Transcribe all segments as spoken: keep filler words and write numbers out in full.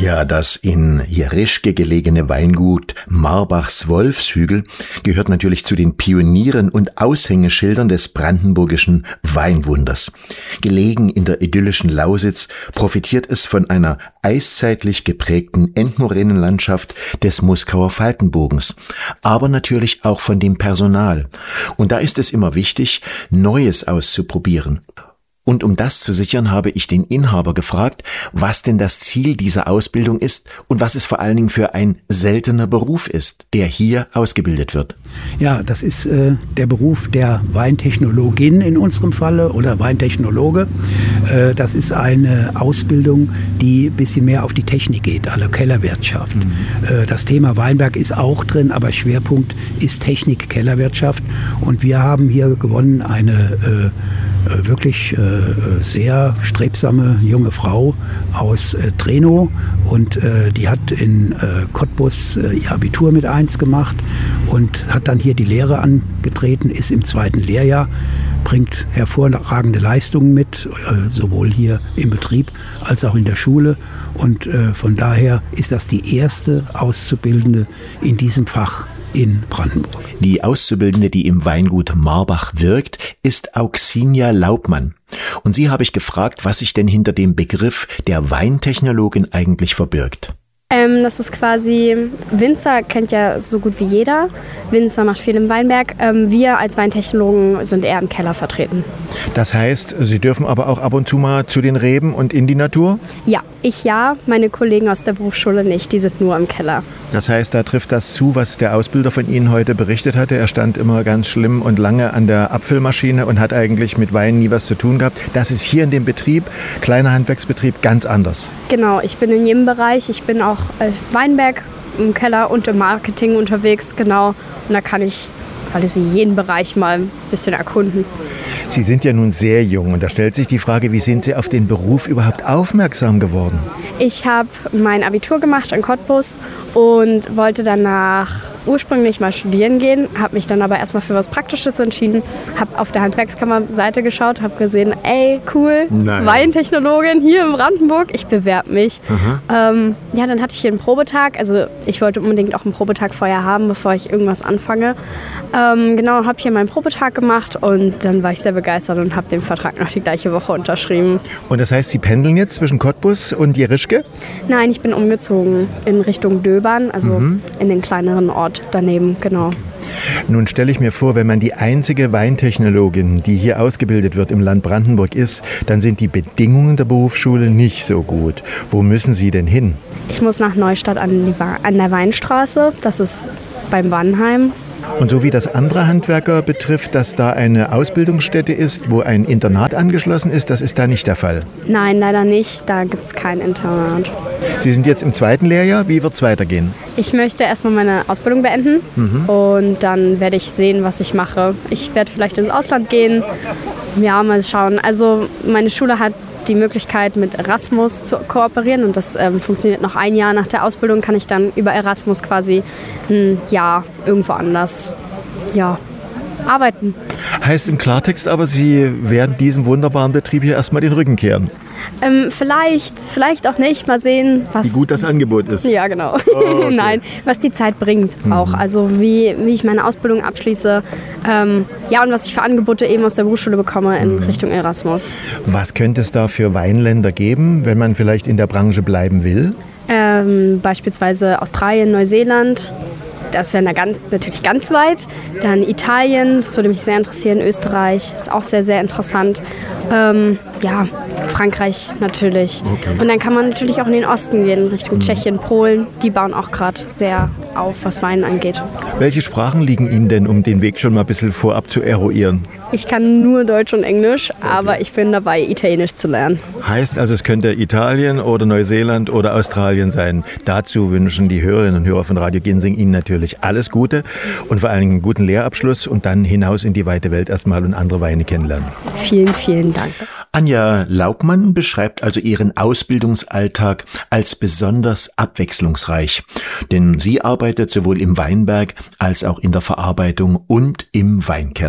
Ja, das in Jerischke gelegene Weingut Marbachs Wolfshügel gehört natürlich zu den Pionieren und Aushängeschildern des brandenburgischen Weinwunders. Gelegen in der idyllischen Lausitz profitiert es von einer eiszeitlich geprägten Endmoränenlandschaft des Muskauer Faltenbogens, aber natürlich auch von dem Personal. Und da ist es immer wichtig, Neues auszuprobieren. Und um das zu sichern, habe ich den Inhaber gefragt, was denn das Ziel dieser Ausbildung ist und was es vor allen Dingen für ein seltener Beruf ist, der hier ausgebildet wird. Ja, das ist äh, der Beruf der Weintechnologin in unserem Falle oder Weintechnologe. Äh, das ist eine Ausbildung, die ein bisschen mehr auf die Technik geht, also Kellerwirtschaft. Mhm. Äh, das Thema Weinberg ist auch drin, aber Schwerpunkt ist Technik, Kellerwirtschaft. Und wir haben hier gewonnen eine äh, wirklich äh, sehr strebsame junge Frau aus äh, Trenow und äh, die hat in äh, Cottbus äh, ihr Abitur mit eins gemacht und hat dann hier die Lehre angetreten, ist im zweiten Lehrjahr, bringt hervorragende Leistungen mit, äh, sowohl hier im Betrieb als auch in der Schule und äh, von daher ist das die erste Auszubildende in diesem Fach in Brandenburg. Die Auszubildende, die im Weingut Marbach wirkt, ist Auxinia Laubmann. Und sie habe ich gefragt, was sich denn hinter dem Begriff der Weintechnologin eigentlich verbirgt. Ähm, das ist quasi, Winzer kennt ja so gut wie jeder. Winzer macht viel im Weinberg. Ähm, wir als Weintechnologen sind eher im Keller vertreten. Das heißt, Sie dürfen aber auch ab und zu mal zu den Reben und in die Natur? Ja, ich ja, meine Kollegen aus der Berufsschule nicht, die sind nur im Keller. Das heißt, da trifft das zu, was der Ausbilder von Ihnen heute berichtet hatte. Er stand immer ganz schlimm und lange an der Abfüllmaschine und hat eigentlich mit Wein nie was zu tun gehabt. Das ist hier in dem Betrieb, kleiner Handwerksbetrieb, ganz anders. Genau, ich bin in jedem Bereich. Ich bin auch im Weinberg, im Keller und im Marketing unterwegs, genau. Und da kann ich quasi jeden Bereich mal ein bisschen erkunden. Sie sind ja nun sehr jung und da stellt sich die Frage, wie sind Sie auf den Beruf überhaupt aufmerksam geworden? Ich habe mein Abitur gemacht in Cottbus und wollte danach ursprünglich mal studieren gehen, habe mich dann aber erstmal für was Praktisches entschieden, habe auf der Handwerkskammer-Seite geschaut, habe gesehen, ey, cool, Nein. Weintechnologin hier in Brandenburg, ich bewerbe mich. Ähm, ja, dann hatte ich hier einen Probetag, also ich wollte unbedingt auch einen Probetag vorher haben, bevor ich irgendwas anfange. Ähm, genau, habe hier meinen Probetag gemacht und dann war ich sehr begeistert und habe den Vertrag noch die gleiche Woche unterschrieben. Und das heißt, Sie pendeln jetzt zwischen Cottbus und Jerischke? Nein, ich bin umgezogen in Richtung Döbern, also mhm. in den kleineren Ort daneben, genau. Nun stelle ich mir vor, wenn man die einzige Weintechnologin, die hier ausgebildet wird im Land Brandenburg ist, dann sind die Bedingungen der Berufsschule nicht so gut. Wo müssen Sie denn hin? Ich muss nach Neustadt an, die, an der Weinstraße, das ist beim Wannheim. Und so wie das andere Handwerker betrifft, dass da eine Ausbildungsstätte ist, wo ein Internat angeschlossen ist, das ist da nicht der Fall? Nein, leider nicht. Da gibt es kein Internat. Sie sind jetzt im zweiten Lehrjahr. Wie wird es weitergehen? Ich möchte erstmal meine Ausbildung beenden mhm. und dann werde ich sehen, was ich mache. Ich werde vielleicht ins Ausland gehen. Ja, mal schauen. Also meine Schule hat die Möglichkeit, mit Erasmus zu kooperieren und das ähm, funktioniert noch ein Jahr nach der Ausbildung, kann ich dann über Erasmus quasi ein Jahr irgendwo anders ja, arbeiten. Heißt im Klartext aber, Sie werden diesem wunderbaren Betrieb hier erstmal den Rücken kehren? Ähm, vielleicht, vielleicht auch nicht. Mal sehen, was... Wie gut das Angebot ist. Ja, genau. Oh, okay. Nein, was die Zeit bringt mhm. auch. Also wie, wie ich meine Ausbildung abschließe. Ähm, ja, und was ich für Angebote eben aus der Berufsschule bekomme in mhm. Richtung Erasmus. Was könnte es da für Weinländer geben, wenn man vielleicht in der Branche bleiben will? Ähm, beispielsweise Australien, Neuseeland. Das wäre ganz, natürlich ganz weit. Dann Italien, das würde mich sehr interessieren. Österreich ist auch sehr, sehr interessant. Ähm, ja, Frankreich natürlich. Okay. Und dann kann man natürlich auch in den Osten gehen, Richtung mhm. Tschechien, Polen. Die bauen auch gerade sehr auf, was Wein angeht. Welche Sprachen liegen Ihnen denn, um den Weg schon mal ein bisschen vorab zu eruieren? Ich kann nur Deutsch und Englisch, okay. aber ich bin dabei, Italienisch zu lernen. Heißt also, es könnte Italien oder Neuseeland oder Australien sein. Dazu wünschen die Hörerinnen und Hörer von Radio Ginsing Ihnen natürlich alles Gute und vor allem einen guten Lehrabschluss und dann hinaus in die weite Welt erstmal und andere Weine kennenlernen. Vielen, vielen Dank. Anja Laubmann beschreibt also ihren Ausbildungsalltag als besonders abwechslungsreich, denn sie arbeitet sowohl im Weinberg als auch in der Verarbeitung und im Weinkeller.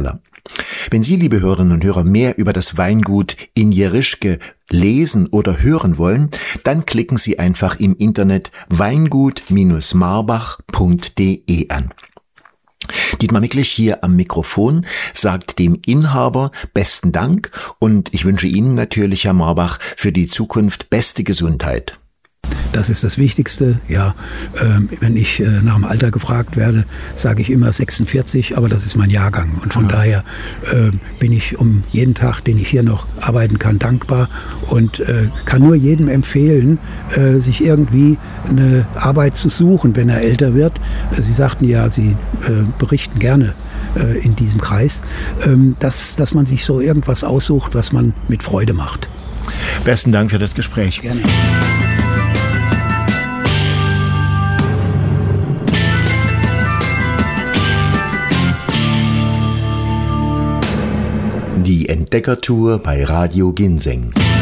Wenn Sie, liebe Hörerinnen und Hörer, mehr über das Weingut in Jerischke lesen oder hören wollen, dann klicken Sie einfach im Internet weingut Bindestrich marbach punkt de an. Dietmar Miklich hier am Mikrofon sagt dem Inhaber besten Dank und ich wünsche Ihnen natürlich, Herr Marbach, für die Zukunft beste Gesundheit. Das ist das Wichtigste. Ja, äh, wenn ich äh, nach dem Alter gefragt werde, sage ich immer sechsundvierzig, aber das ist mein Jahrgang. Und von ja. daher äh, bin ich um jeden Tag, den ich hier noch arbeiten kann, dankbar und äh, kann nur jedem empfehlen, äh, sich irgendwie eine Arbeit zu suchen, wenn er älter wird. Sie sagten ja, Sie äh, berichten gerne äh, in diesem Kreis, äh, dass, dass man sich so irgendwas aussucht, was man mit Freude macht. Besten Dank für das Gespräch. Gerne. Die Entdeckertour bei Radio Ginseng.